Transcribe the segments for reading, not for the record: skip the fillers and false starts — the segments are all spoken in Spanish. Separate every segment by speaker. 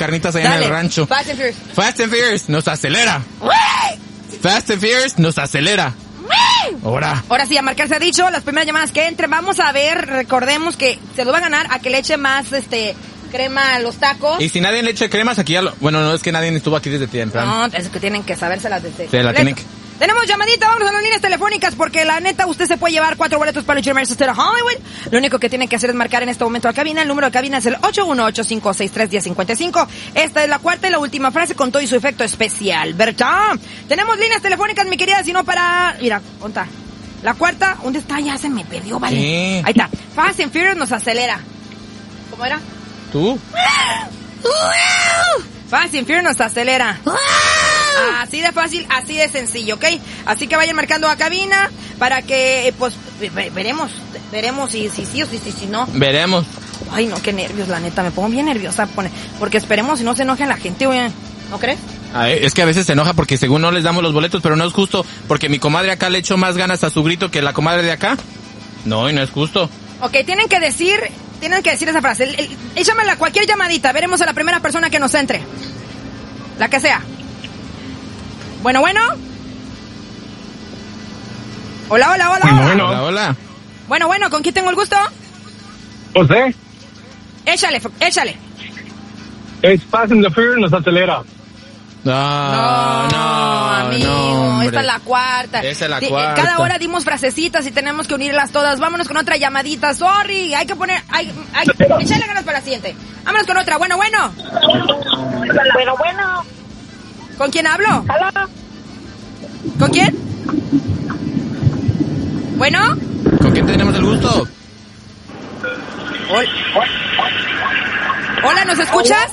Speaker 1: carnitas allá en el rancho.
Speaker 2: Fast and Furious.
Speaker 1: Fast and Furious nos acelera. Fast and Furious nos acelera. Ahora sí, a marcar se ha dicho, las primeras llamadas que entren, vamos a ver, recordemos que se lo va a ganar a que le eche más, crema a los tacos. Y si nadie le eche cremas, aquí ya bueno, no es que nadie estuvo aquí desde temprano.
Speaker 2: No, es que tienen que sabérselas desde...
Speaker 1: Se la tienen que...
Speaker 2: Tenemos llamadita, vamos a las líneas telefónicas porque la neta usted se puede llevar 4 boletos para el Junior Stereo Hollywood. Lo único que tiene que hacer es marcar en este momento a cabina. El número de cabina es el 818-563-1055. Esta es la cuarta y la última frase con todo y su efecto especial, ¿verdad? Tenemos líneas telefónicas, mi querida, si no para... Mira, ¿dónde está? La cuarta, ¿dónde está? Ya se me perdió, vale.
Speaker 1: Sí.
Speaker 2: Ahí está. Fast and Furious nos acelera. ¿Cómo era?
Speaker 1: ¿Tú?
Speaker 2: Fast and Furious nos acelera. Así de fácil, así de sencillo, ¿ok? Así que vayan marcando a cabina para que, pues, veremos si sí o si no.
Speaker 1: Veremos.
Speaker 2: Ay, no, qué nervios, la neta, me pongo bien nerviosa, porque esperemos si no se enojen la gente, güey. ¿No crees?
Speaker 1: Es que a veces se enoja porque según no les damos los boletos, pero no es justo porque mi comadre acá le echó más ganas a su grito que la comadre de acá. No, y no es justo.
Speaker 2: Ok, tienen que decir esa frase. Échamela cualquier llamadita, veremos a la primera persona que nos entre. La que sea. Bueno. Hola. Bueno, ¿con quién tengo el gusto?
Speaker 3: José.
Speaker 2: Échale.
Speaker 3: Es Fast and the Furious nos acelera.
Speaker 2: No, amigo,
Speaker 1: no,
Speaker 2: esta es la cuarta.
Speaker 1: Esa es la cuarta.
Speaker 2: Cada hora dimos frasecitas y tenemos que unirlas todas. Vámonos con otra llamadita, sorry. Hay que poner, échale ganas para la siguiente. Vámonos con otra, bueno.
Speaker 4: Bueno.
Speaker 2: ¿Con quién hablo?
Speaker 4: Hola.
Speaker 2: ¿Con quién? ¿Bueno?
Speaker 1: ¿Con quién tenemos el gusto?
Speaker 2: Hola, ¿nos escuchas?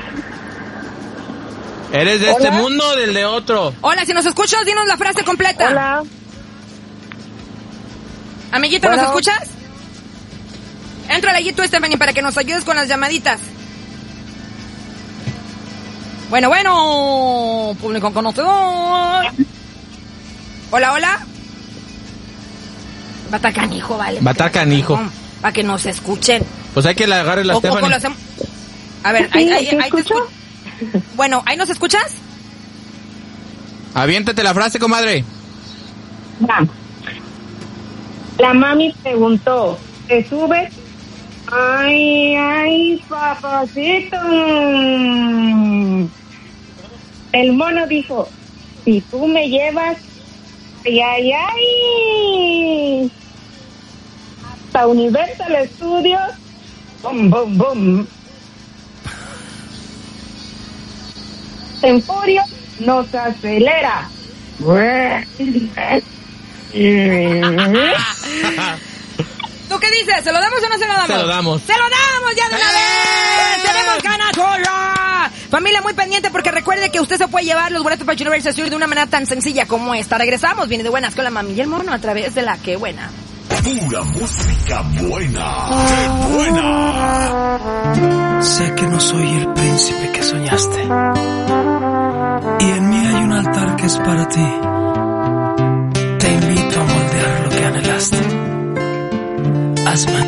Speaker 1: ¿Eres de este mundo o del de otro?
Speaker 2: Hola, si nos escuchas, dinos la frase completa.
Speaker 4: Hola.
Speaker 2: Amiguito, ¿nos escuchas? Entra al guito, Stephanie, para que nos ayudes con las llamaditas. Bueno, público conocedor. Hola. Va a estar canijo, vale. Para que nos escuchen.
Speaker 1: Pues hay que le agarre la Stephanie.
Speaker 2: A ver,
Speaker 4: ¿Sí,
Speaker 2: ahí te
Speaker 4: escucho?
Speaker 2: Bueno, ¿ahí nos escuchas?
Speaker 1: Aviéntate la frase, comadre.
Speaker 4: Va. La mami preguntó, ¿te subes? Ay, papacito. El mono dijo, si tú me llevas, ay. Hasta Universal Studios, bum. Temporio nos acelera.
Speaker 2: ¿Tú qué dices? ¿Se lo damos o no se lo damos?
Speaker 1: Se lo damos.
Speaker 2: ¡Se lo damos ya de una vez! ¡Tenemos ganadora! Familia, muy pendiente porque recuerde que usted se puede llevar los boletos para Universal Studios de una manera tan sencilla como esta. Regresamos, viene de buenas con la mami y el mono a través de la que buena.
Speaker 5: Pura música buena. ¡Qué buena!
Speaker 6: Sé que no soy el príncipe que soñaste. Y en mí hay un altar que es para ti. Te invito a moldear lo que anhelaste. Hazme